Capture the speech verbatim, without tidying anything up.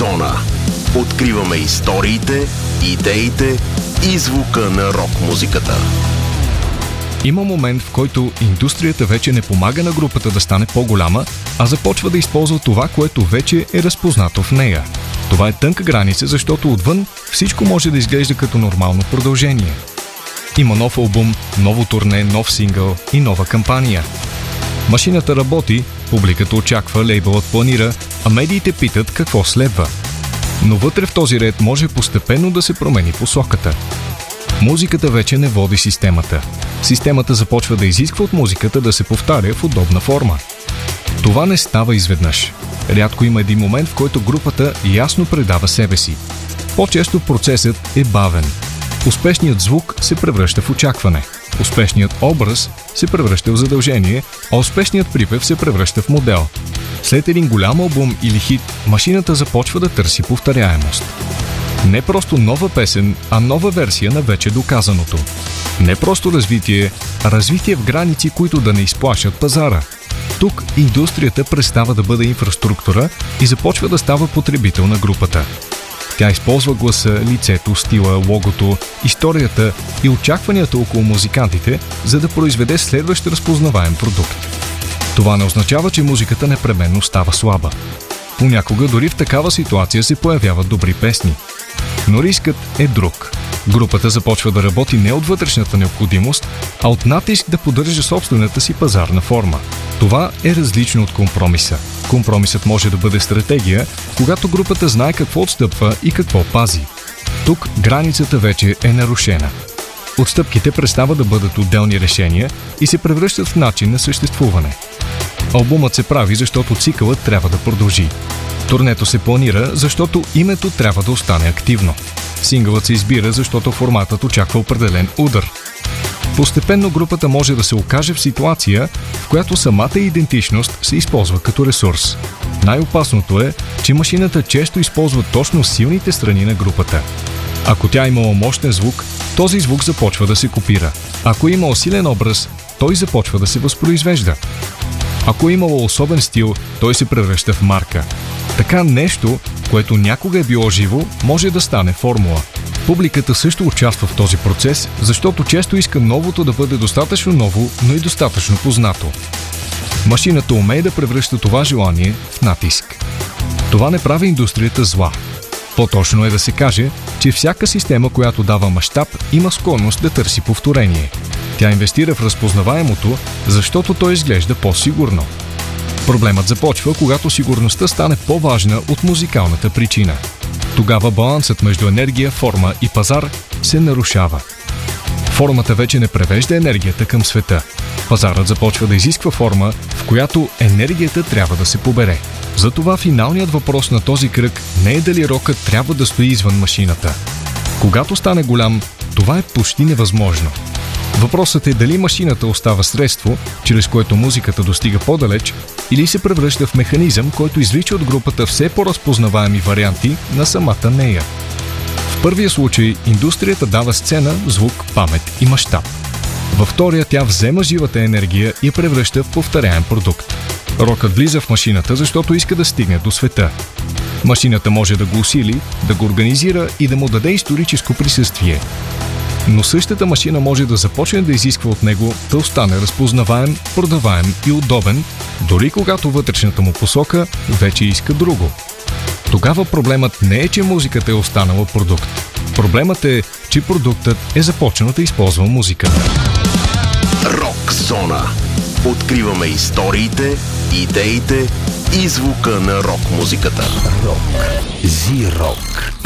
Зона. Откриваме историите, идеите и звука на рок-музиката. Има момент, в който индустрията вече не помага на групата да стане по-голяма, а започва да използва това, което вече е разпознато в нея. Това е тънка граница, защото отвън всичко може да изглежда като нормално продължение. Има нов албум, ново турне, нов сингъл и нова кампания. Машината работи, публиката очаква, лейбълът планира, а медиите питат какво следва. Но вътре в този ред може постепенно да се промени посоката. Музиката вече не води системата. Системата започва да изисква от музиката да се повтаря в удобна форма. Това не става изведнъж. Рядко има един момент, в който групата ясно предава себе си. По-често процесът е бавен. Успешният звук се превръща в очакване. Успешният образ се превръща в задължение, а успешният припев се превръща в модел. След един голям албум или хит, машината започва да търси повторяемост. Не просто нова песен, а нова версия на вече доказаното. Не просто развитие, а развитие в граници, които да не изплашат пазара. Тук индустрията престава да бъде инфраструктура и започва да става потребител на групата. Тя използва гласа, лицето, стила, логото, историята и очакванията около музикантите, за да произведе следващ разпознаваем продукт. Това не означава, че музиката непременно става слаба. Понякога дори в такава ситуация се появяват добри песни. Но рискът е друг. Групата започва да работи не от вътрешната необходимост, а от натиск да поддържа собствената си пазарна форма. Това е различно от компромиса. Компромисът може да бъде стратегия, когато групата знае какво отстъпва и какво пази. Тук границата вече е нарушена. Отстъпките престават да бъдат отделни решения и се превръщат в начин на съществуване. Албумът се прави, защото цикълът трябва да продължи. Турнето се планира, защото името трябва да остане активно. Сингълът се избира, защото форматът очаква определен удар. Постепенно групата може да се окаже в ситуация, в която самата идентичност се използва като ресурс. Най-опасното е, че машината често използва точно силните страни на групата. Ако тя имала мощен звук, този звук започва да се копира. Ако е имал силен образ, той започва да се възпроизвежда. Ако е имало особен стил, той се превръща в марка. Така нещо, което някога е било живо, може да стане формула. Публиката също участва в този процес, защото често иска новото да бъде достатъчно ново, но и достатъчно познато. Машината умее да превръща това желание в натиск. Това не прави индустрията зла. По-точно е да се каже, че всяка система, която дава мащаб, има склонност да търси повторение. Тя инвестира в разпознаваемото, защото то изглежда по-сигурно. Проблемът започва, когато сигурността стане по-важна от музикалната причина. Тогава балансът между енергия, форма и пазар се нарушава. Формата вече не превежда енергията към света. Пазарът започва да изисква форма, в която енергията трябва да се побере. Затова финалният въпрос на този кръг не е дали рокът трябва да стои извън машината. Когато стане голям, това е почти невъзможно. Въпросът е дали машината остава средство, чрез което музиката достига по-далеч, или се превръща в механизъм, който извлича от групата все по-разпознаваеми варианти на самата нея. В първия случай индустрията дава сцена, звук, памет и мащаб. Във втория тя взема живата енергия и я превръща в повторяем продукт. Рокът влиза в машината, защото иска да стигне до света. Машината може да го усили, да го организира и да му даде историческо присъствие. Но същата машина може да започне да изисква от него да остане разпознаваем, продаваем и удобен, дори когато вътрешната му посока вече иска друго. Тогава проблемът не е, че музиката е останала продукт. Проблемът е, че продуктът е започнал да използва музиката. Рок Зона. Откриваме историите, идеите и звука на рок-музиката. Рок. Зи-рок.